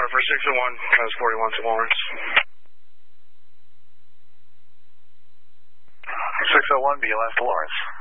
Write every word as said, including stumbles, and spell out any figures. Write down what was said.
for six oh one, Cos forty-one to Lawrence. six oh one, B L S to Lawrence.